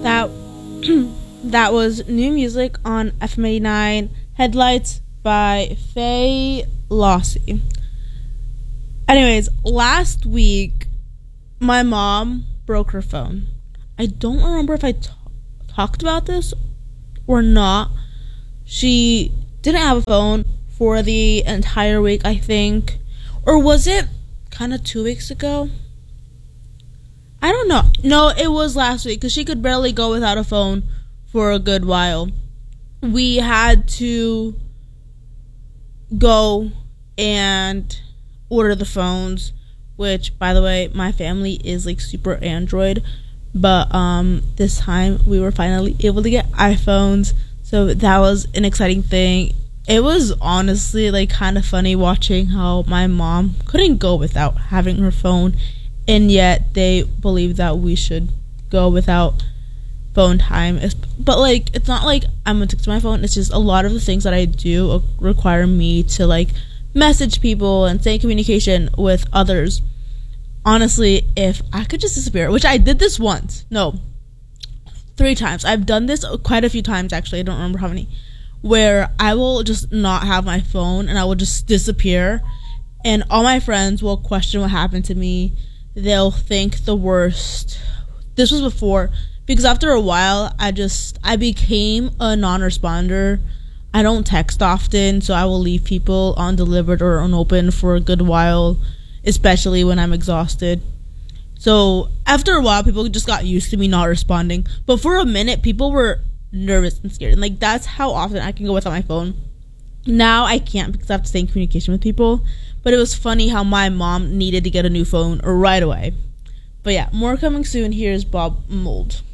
That that was new music on FM 89 Headlights by Faye Lossy. Anyways, last week my mom broke her phone. I don't remember if I talked about this or not. She didn't have a phone for the entire week, I think. Or was it kind of 2 weeks ago? I don't know. No, it was last week because she could barely go without a phone for a good while. We had to go and order the phones, which, by the way, my family is like super Android, but this time we were finally able to get iPhones, so that was an exciting thing. It was honestly like kind of funny watching how my mom couldn't go without having her phone, and yet they believe that we should go without phone time. But like, it's not like I'm addicted to my phone. It's just a lot of the things that I do require me to like message people and stay in communication with others. Honestly, if I could just disappear, which I did this once, no, 3 times. I've done this quite a few times, actually. I don't remember how many, where I will just not have my phone and I will just disappear, and all my friends will question what happened to me. They'll think the worst. This was before, because after a while, I became a non-responder. I don't text often, so I will leave people undelivered or unopened for a good while, especially when I'm exhausted. So after a while, people just got used to me not responding. But for a minute, people were nervous and scared. And like, that's how often I can go without my phone. Now I can't because I have to stay in communication with people. But it was funny how my mom needed to get a new phone right away. But yeah, more coming soon. Here's Bob Mould.